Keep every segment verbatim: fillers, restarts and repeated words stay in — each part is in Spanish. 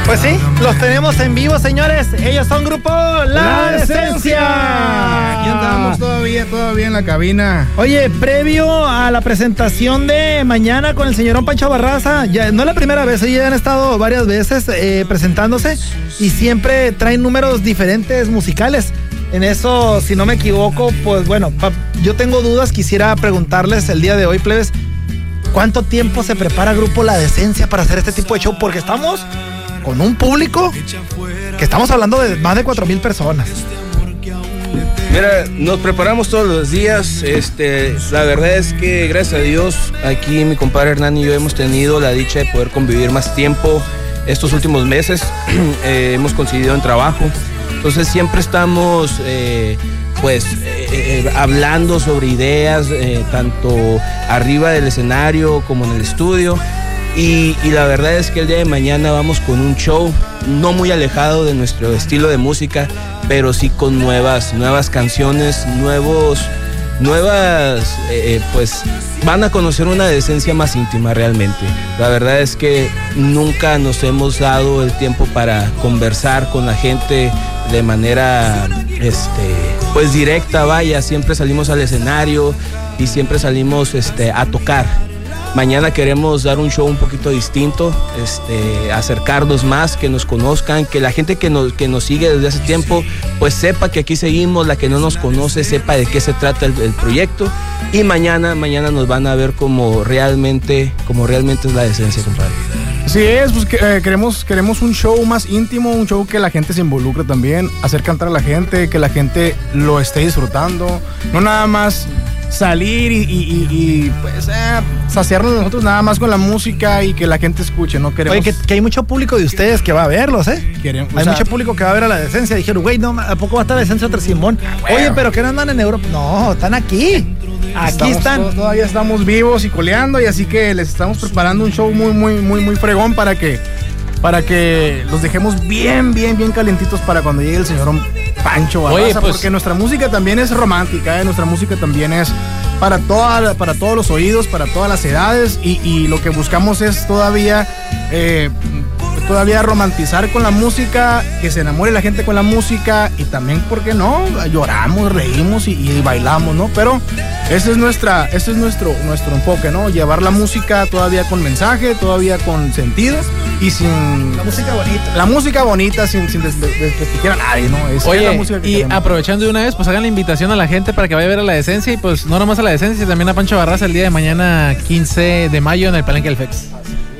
Pues sí, los tenemos en vivo, señores. Ellos son Grupo La, La Decencia. Aquí andamos todavía, todavía en la cabina. Oye, previo a la presentación de mañana con el señorón Pancho Barraza, ya no es la primera vez, ellos ya han estado varias veces eh, presentándose y siempre traen números diferentes musicales. En eso, si no me equivoco, pues bueno, pa, yo tengo dudas, quisiera preguntarles el día de hoy, plebes, ¿cuánto tiempo se prepara Grupo La Decencia para hacer este tipo de show? Porque estamos con un público que estamos hablando de más de cuatro mil personas. Mira, nos preparamos todos los días. Este, la verdad es que gracias a Dios aquí mi compadre Hernán y yo hemos tenido la dicha de poder convivir más tiempo estos últimos meses. eh, hemos coincidido en trabajo, entonces siempre estamos eh, pues eh, eh, hablando sobre ideas eh, tanto arriba del escenario como en el estudio. Y, y la verdad es que el día de mañana vamos con un show no muy alejado de nuestro estilo de música, pero sí con nuevas, nuevas canciones, nuevos, nuevas, eh, pues van a conocer una decencia más íntima realmente. La verdad es que nunca nos hemos dado el tiempo para conversar con la gente de manera, este, pues directa, vaya, siempre salimos al escenario y siempre salimos, este, a tocar. Mañana queremos dar un show un poquito distinto, este, acercarnos más, que nos conozcan, que la gente que nos, que nos sigue desde hace tiempo, pues sepa que aquí seguimos, la que no nos conoce sepa de qué se trata el, el proyecto. Y mañana, mañana nos van a ver como realmente, como realmente es La Decencia, compadre. Sí es, pues que, eh, queremos, queremos un show más íntimo, un show que la gente se involucre también, hacer cantar a la gente, que la gente lo esté disfrutando, no nada más salir y, y, y, y pues eh, saciarnos nosotros nada más con la música y que la gente escuche, no queremos. Oye, que, que hay mucho público de ustedes que va a verlos, ¿eh? Queremos, hay o sea, mucho público que va a ver a La Decencia. Dijeron, güey, no, ¿a poco va a estar La Decencia otra Simón? Bueno. Oye, pero que no andan en Europa. No, están aquí. Aquí estamos, están. Todavía estamos vivos y coleando, y así que les estamos preparando un show muy, muy, muy, muy fregón para que, para que los dejemos bien, bien, bien calentitos para cuando llegue el señor Pancho Barraza. Oye, pues, porque nuestra música también es romántica, ¿eh? Nuestra música también es para, toda, para todos los oídos, para todas las edades, y, y lo que buscamos es todavía eh, todavía romantizar con la música, que se enamore la gente con la música, y también, ¿por qué no? Lloramos, reímos y, y bailamos, ¿no? Pero ese es nuestra, ese es nuestro, nuestro enfoque, ¿no? Llevar la música todavía con mensaje, todavía con sentido y sin... La música bonita. La música bonita sin, sin des, des, desprestigiar a nadie, ¿no? Es Oye, la música que y queremos. Aprovechando de una vez, pues hagan la invitación a la gente para que vaya a ver a La Decencia, y pues no nomás a La Decencia, sino también a Pancho Barraza el día de mañana, quince de mayo, en el Palenque del Fex.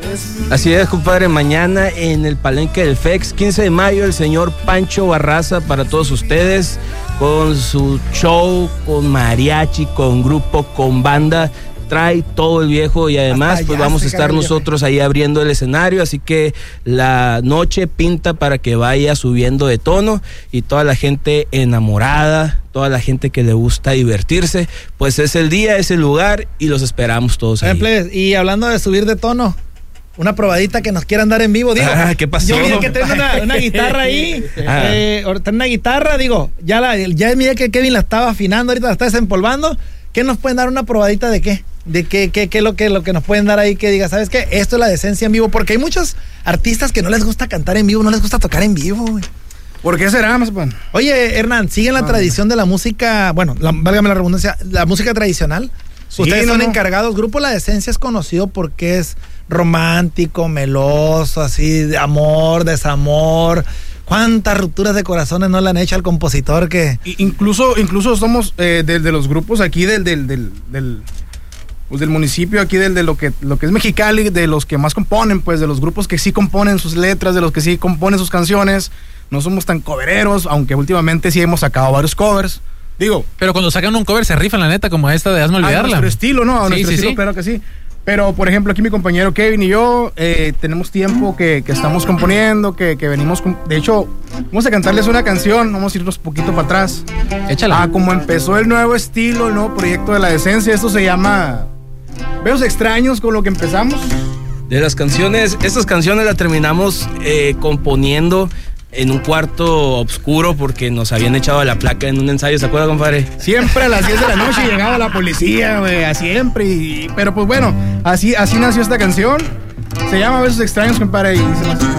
Así es, compadre, mañana en el Palenque del Fex, quince de mayo, el señor Pancho Barraza para todos ustedes, con su show, con mariachi, con grupo, con banda. Trae todo el viejo, y además pues vamos a estar nosotros ahí abriendo el escenario, así que la noche pinta para que vaya subiendo de tono, y toda la gente enamorada, toda la gente que le gusta divertirse, pues es el día, es el lugar, y los esperamos todos ahí. Plebes, y hablando de subir de tono, una probadita que nos quieran dar en vivo, digo. Ah, ¿qué pasó? Yo miré que traen una, una guitarra ahí. Ah. Eh, traen una guitarra, digo, ya la, ya miré que Kevin la estaba afinando, ahorita la está desempolvando. ¿Qué nos pueden dar una probadita de qué? ¿De qué, qué, qué es lo que, lo que nos pueden dar ahí que diga, ¿sabes qué? Esto es La Decencia en vivo, porque hay muchos artistas que no les gusta cantar en vivo, no les gusta tocar en vivo, güey. ¿Por qué será, más pan? Oye, Hernán, ¿siguen la ah, tradición de la música, bueno, la, válgame la redundancia, la música tradicional? Sí, ustedes no, son no. encargados. Grupo La Decencia es conocido porque es romántico, meloso, así, de amor, desamor. ¿Cuántas rupturas de corazones no le han hecho al compositor que...? Incluso, incluso somos eh, de, de los grupos aquí del, del, del, del, pues del municipio, aquí del, de lo que, lo que es Mexicali, de los que más componen, pues de los grupos que sí componen sus letras, de los que sí componen sus canciones. No somos tan covereros, aunque últimamente sí hemos sacado varios covers. Digo... Pero cuando sacan un cover se rifan, la neta, como esta de Hazme Olvidarla. A nuestro estilo, ¿no? A sí, nuestro sí, estilo, sí. Claro que sí. Pero, por ejemplo, aquí mi compañero Kevin y yo eh, tenemos tiempo que, que estamos componiendo, que, que venimos... Con, de hecho, vamos a cantarles una canción, vamos a irnos un poquito para atrás. Échala. Ah, como empezó el nuevo estilo, el nuevo proyecto de La Decencia, esto se llama Besos Extraños, con lo que empezamos. De las canciones, estas canciones las terminamos eh, componiendo en un cuarto oscuro porque nos habían echado a la placa en un ensayo, ¿se acuerda, compadre? Siempre a las diez de la noche llegaba la policía, güey, a siempre. Y, pero pues bueno, así, así nació esta canción. Se llama Besos Extraños, compadre, y se nos...